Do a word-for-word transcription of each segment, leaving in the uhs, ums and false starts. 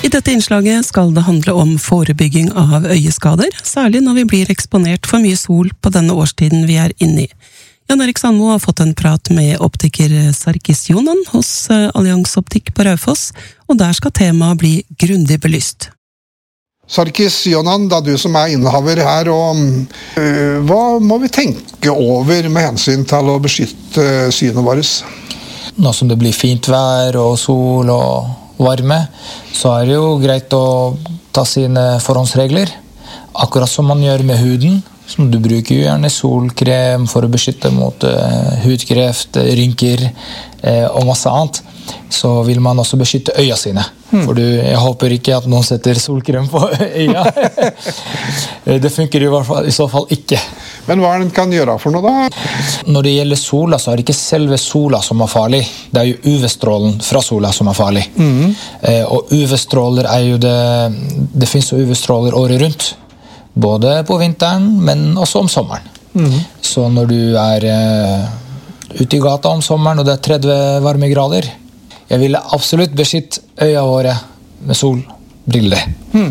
I dette innslaget skal det handle om forebygging av øyeskader, særlig når vi blir eksponert for mye sol på denne årstiden vi er inne i. Jan Erik Sandmo har fått en prat med optiker Sarkis Jonan hos Allians Optikk på Raufoss, og der skal temaet bli grundig belyst. Sarkis Jonan, da du som er innehaver her, og, øh, hva må vi tenke over med hensyn til å beskytte synet vårt? Nå som det blir fint vær og sol og varme, så er det jo greit å ta sine forhåndsregler. Akkurat som man gjør med huden, som du bruker jo gjerne solkrem for å beskytte mot uh, hudkreft, rynker uh, og masse annet, så vil man også beskytte øya sine. Hmm. For du, jeg håper ikke at noen setter solkrem på øya. Det funker i, hvert fall, i så fall ikke. Men hva er det den kan gjøre for noe da? Når det gjelder sola, så er det ikke selve sola som er farlig. Det er jo U V-strålen fra sola som er farlig. Mm. Eh, og U V-stråler er jo det... Det finnes jo U V-stråler året rundt. Både på vinteren, men også om sommeren. Mm. Så når du er eh, ute i gata om sommeren, og det er tretti varmegrader, jeg ville absolutt beskytte øya våre med solbriller. Mm.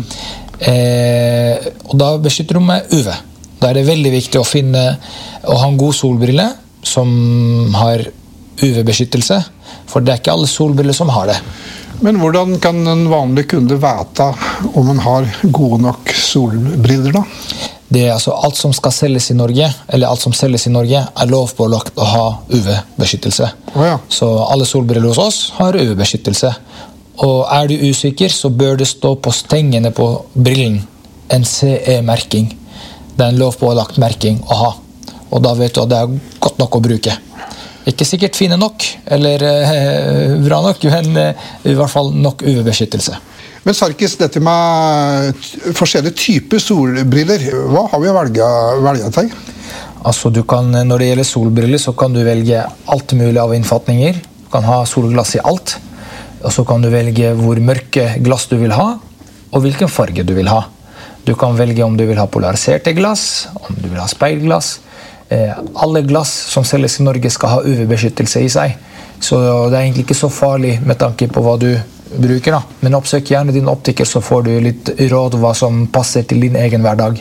Eh, og da beskytter du med U V. Da er det veldig viktig å finne å ha en god solbrille som har U V-beskyttelse, for det er ikke alle solbriller som har det. Men hvordan kan en vanlig kunde vite om man har gode nok solbriller da? Det er altså alt som skal selges i Norge, eller alt som selges i Norge, er lovpålagt å ha U V-beskyttelse. Oh ja. Så alle solbriller hos oss har U V-beskyttelse. Og er du usikker, så bør det stå på stengene på brillen en C E-merking. Det er en lovpålagt merking å ha. Og da vet du at det er godt nok å bruke. Ikke sikkert fine nok, eller eh, bra nok, men eh, i hvert fall nok U V-beskyttelse. Men Sarkis, dette med forskjellige typer solbriller, hva har vi å velge, velge til? Altså, du kan, når det gjelder solbriller, så kan du velge alt mulig av innfatninger. Du kan ha solglass i alt. Og så kan du velge hvor mørke glass du vil ha, og hvilken farge du vil ha. Du kan velge om du vil ha polariserte glass, om du vil ha speilglass. Eh, alle glass som selges i Norge skal ha U V-beskyttelse i seg. Så det er egentlig ikke så farlig med tanke på hva du bruker. Da. Men oppsøk gjerne din optiker, så får du litt råd hva som passer til din egen hverdag.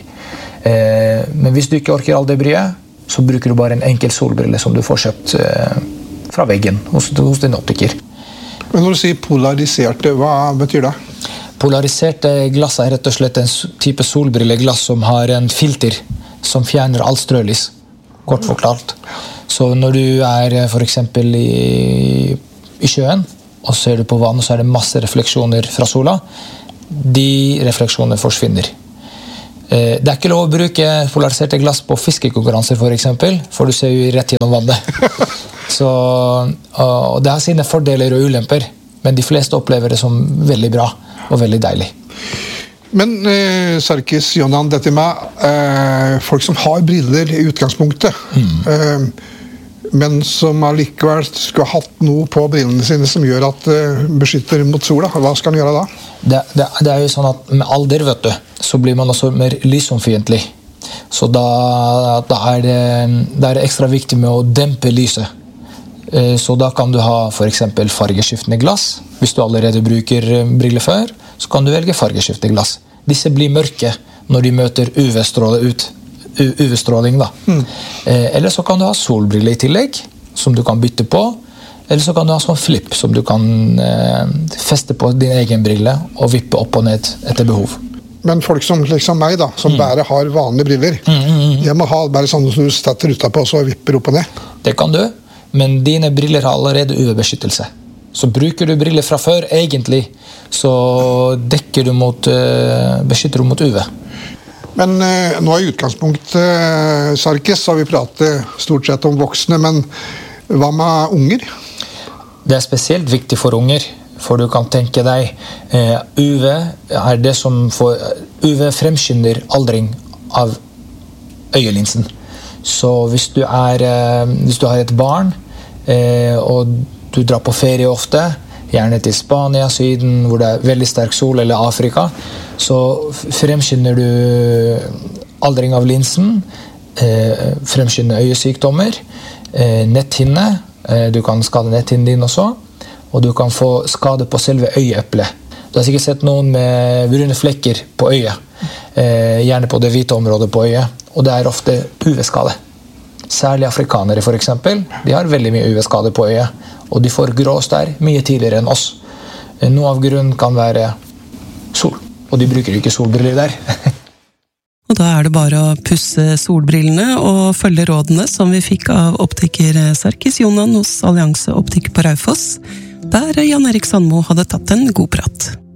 Eh, men hvis du ikke orker all det bryet, så bruker du bare en enkel solbrille som du får kjøpt eh, fra veggen hos, hos din optiker. Men når du sier polariserte, hva betyr det? Polariserte glass er rett og slett en type solbrilleglass som har en filter som fjerner all strølys, kort forklart. Så når du er for eksempel i, i sjøen, og ser du på vann, så er det masse refleksjoner fra sola. De refleksjonene forsvinner. Det er ikke lov å bruke polariserte glass på fiskekonkurranser for eksempel, for du ser jo rett gjennom vannet. Så, og det har sine fordeler og ulemper, men de fleste opplever det som veldig bra og veldig deilig. Men eh, Sarkis Jonan, dette med eh, folk som har briller i utgangspunktet, mm. eh, men som allikevel skulle ha hatt noe på brillene sine som gjør at eh, beskytter mot sola, hva skal han gjøre da? Det, det, det er jo sånn at med alder, vet du, så blir man også mer lysomfiendtlig. Så da, da, er det, da er det ekstra viktig med å dempe lyset. Så da kan du ha for eksempel fargeskiftende glass. Hvis du allerede bruker briller før, så kan du velge fargeskiftende glass. Disse blir mørke når de møter U V-stråling ut. U V-stråling da. Mm. Eller så kan du ha solbriller i tillegg, som du kan bytte på. Eller så kan du ha sånn flip, som du kan eh, feste på din egen brille og vippe opp og ned etter behov. Men folk som liksom meg da, som mm. bare har vanlige briller, mm, mm, mm. jeg må ha bare sånne som du stetter utapå og så vipper opp og ned. Det kan du. Men dine briller har allerede U V-beskyttelse. Så bruker du briller fra før, egentlig, så dekker du mot, beskytter du mot U V. Men eh, nå i utgangspunktet, eh, Sarkis, så har vi pratet stort sett om voksne, men hva med unger? Det er spesielt viktig for unger, for du kan tenke deg, eh, U V er det som får, U V fremskynder aldring av øyelinsen. Så hvis du, er, hvis du har et barn, eh, og du drar på ferie ofte, gjerne til Spania, Syden, hvor det er veldig sterk sol, eller Afrika, så fremskynder du aldring av linsen, eh, fremskynder øyesykdommer, eh, netthinne, eh, du kan skade netthinnen din også, og du kan få skade på selve øyeeplet. Du har sikkert sett noen med brune flekker på øyet, eh, gjerne på det hvite området på øyet, og det er ofte U V-skade. Særlig afrikanere for eksempel, de har veldig mye U V-skade på øyet, og de får grå stær mye tidligere enn oss. Noe av grunnen kan være sol, og de bruker ikke solbriller der. Og da er det bare å pusse solbrillene og følge rådene som vi fikk av optiker Sarkis Jonan hos Allianse Optikk på Raufoss, der Jan Erik Sandmo hadde tatt en god prat.